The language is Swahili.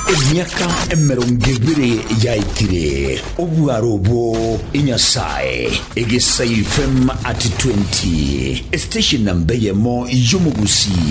Emiaka emerongegere yaitire obuarobo inyasae egesai fem at 20 station number yemo yomugusi